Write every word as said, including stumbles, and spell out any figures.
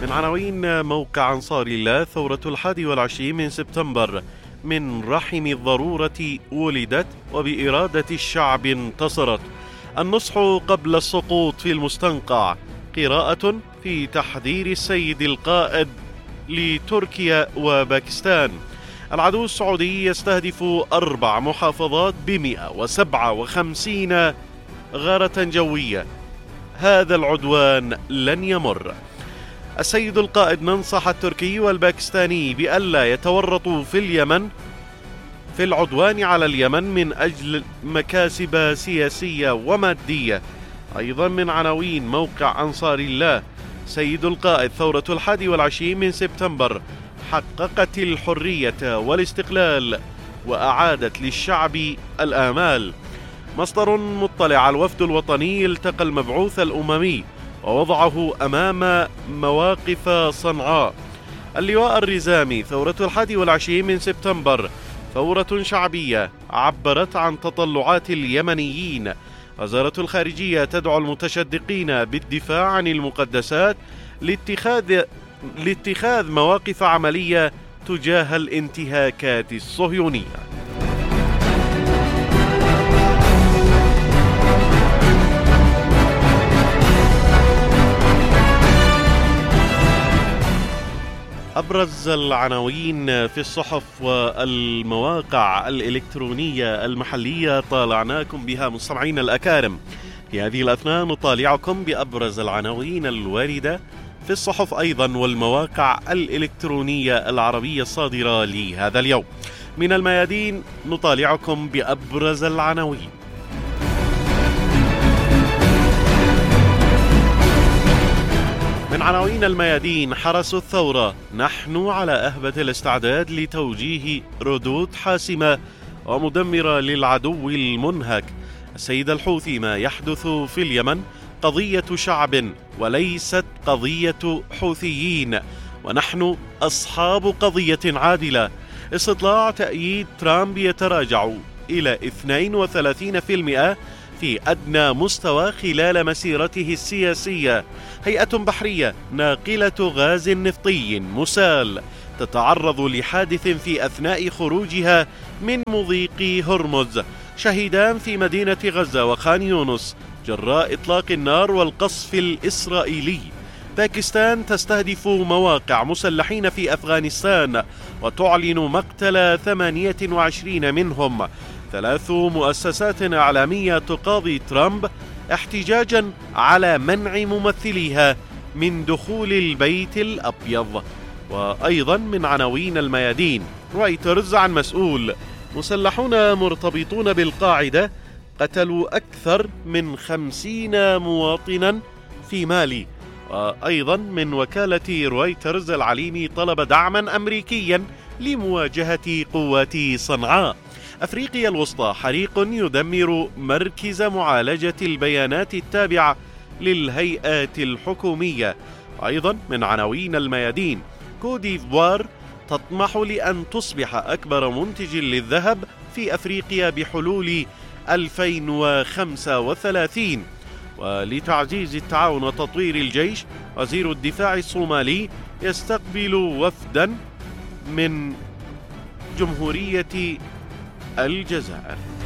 من عناوين موقع أنصار الله: ثورة الحادي والعشرين من سبتمبر، من رحم الضرورة ولدت وبإرادة الشعب انتصرت. النصح قبل السقوط في المستنقع، قراءة في تحذير السيد القائد لتركيا وباكستان. العدو السعودي يستهدف أربع محافظات بمئة وسبعة وخمسين غارة جوية. هذا العدوان لن يمر. السيد القائد ننصح التركي والباكستاني بألا يتورطوا في اليمن في العدوان على اليمن من أجل مكاسب سياسية ومادية. أيضا من عناوين موقع أنصار الله: سيد القائد: ثورة الحادي والعشرين من سبتمبر حققت الحرية والاستقلال وأعادت للشعب الآمال. مصدر مطلع: الوفد الوطني التقى المبعوث الأممي ووضعه أمام مواقف صنعاء. اللواء الرزامي: ثورة الحادي والعشرين من سبتمبر ثورة شعبية عبرت عن تطلعات اليمنيين. وزارة الخارجية تدعو المتشدقين بالدفاع عن المقدسات لاتخاذ لاتخاذ مواقف عملية تجاه الانتهاكات الصهيونية. أبرز العناوين في الصحف والمواقع الإلكترونية المحلية طالعناكم بها مستمعين الأكارم. في هذه الأثناء نطالعكم بأبرز العناوين الواردة في الصحف أيضا والمواقع الإلكترونية العربية الصادرة لهذا اليوم. من الميادين نطالعكم بأبرز العناوين. من عناوين الميادين: حرس الثورة: نحن على أهبة الاستعداد لتوجيه ردود حاسمة ومدمرة للعدو المنهك. السيد الحوثي: ما يحدث في اليمن قضية شعب وليست قضية حوثيين، ونحن أصحاب قضية عادلة. استطلاع تأييد ترامب يتراجع إلى اثنين وثلاثين بالمئة في أدنى مستوى خلال مسيرته السياسية. هيئة بحرية ناقلة غاز نفطي مسال تتعرض لحادث في أثناء خروجها من مضيق هرمز. شهيدان في مدينة غزة وخان يونس جراء إطلاق النار والقصف الإسرائيلي. باكستان تستهدف مواقع مسلحين في أفغانستان وتعلن مقتل ثمانية وعشرين منهم. ثلاث مؤسسات إعلامية تقاضي ترامب احتجاجا على منع ممثليها من دخول البيت الأبيض. وأيضا من عناوين الميادين: رويترز عن مسؤول: مسلحون مرتبطون بالقاعدة قتلوا أكثر من خمسين مواطنا في مالي. وأيضا من وكالة رويترز: العليمي طلب دعما أمريكيا لمواجهة قوات صنعاء. أفريقيا الوسطى: حريق يدمر مركز معالجة البيانات التابعة للهيئات الحكومية. أيضا من عناوين الميادين: كوت ديفوار تطمح لأن تصبح أكبر منتج للذهب في أفريقيا بحلول ألفين وخمسة وثلاثين. ولتعزيز التعاون وتطوير الجيش، وزير الدفاع الصومالي يستقبل وفدا من جمهورية الجزائر.